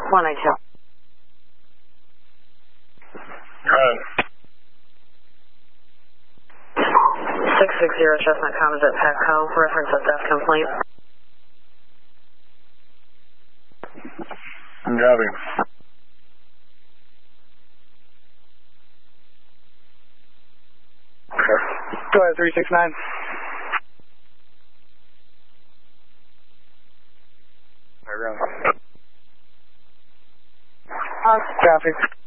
192. Alright. 660 Chestnut Commons at Petco, reference of death complaint. Copy. Go ahead, 369. Copy. Traffic.